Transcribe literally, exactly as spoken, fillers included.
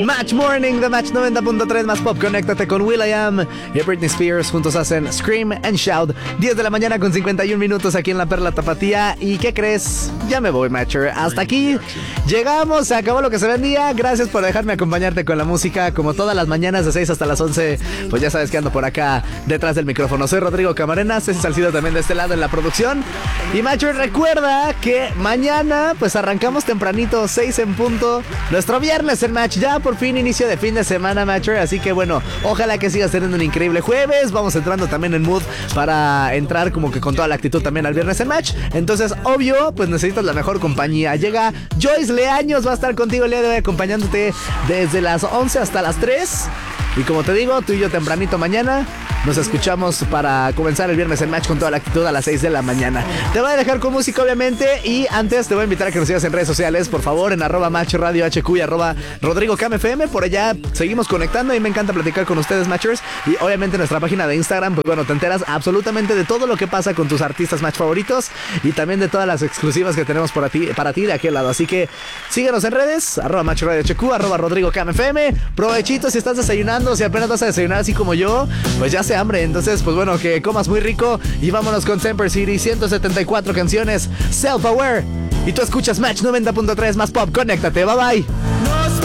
Match Morning de Match noventa punto tres más Pop. Conéctate con will.i.am y Britney Spears. Juntos hacen Scream and Shout. diez de la mañana con cincuenta y un minutos aquí en La Perla Tapatía. ¿Y qué crees? Ya me voy, Matcher. Hasta aquí llegamos. Se acabó lo que se vendía. Gracias por dejarme acompañarte con la música. Como todas las mañanas de seis hasta las once. Pues ya sabes que ando por acá detrás del micrófono. Soy Rodrigo Camarena. Ceci Salcido también de este lado en la producción. Y Matcher, recuerda que mañana pues arrancamos tempranito, seis en punto. Nuestro viernes en Match. Ya por fin inicio de fin de semana, Matcher. Así que bueno, ojalá que sigas teniendo un increíble jueves. Vamos entrando también en mood para entrar como que con toda la actitud también al viernes en Match. Entonces, obvio, pues necesitas la mejor compañía. Llega Joyce Leaños, va a estar contigo el día de hoy acompañándote desde las once hasta las tres. Y como te digo, tú y yo tempranito mañana nos escuchamos para comenzar el viernes en Match con toda la actitud a las seis de la mañana. Te voy a dejar con música, obviamente, y antes te voy a invitar a que nos sigas en redes sociales, por favor, en arroba Match Radio H Q y arroba Rodrigo Cam F M. Por allá seguimos conectando y me encanta platicar con ustedes, Matchers. Y obviamente nuestra página de Instagram, pues bueno, te enteras absolutamente de todo lo que pasa con tus artistas Match favoritos y también de todas las exclusivas que tenemos para ti, para ti de aquel lado. Así que síguenos en redes, arroba Match Radio H Q, arroba Rodrigo Cam F M. Provechito si estás desayunando, si apenas vas a desayunar así como yo, pues ya se hambre. Entonces, pues bueno, que comas muy rico y vámonos con Semper City, ciento setenta y cuatro canciones, Self Aware. Y tú escuchas Match noventa punto tres más Pop. Conéctate, bye bye.